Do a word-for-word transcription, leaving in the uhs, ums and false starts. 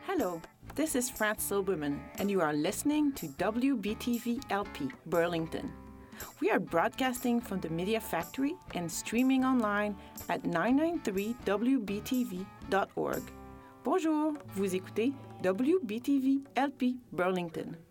Hello, this is France Silberman, and you are listening to W B T V L P Burlington. We are broadcasting from the Media Factory and streaming online at nine ninety-three W B T V dot org. Bonjour, vous écoutez W B T V L P Burlington.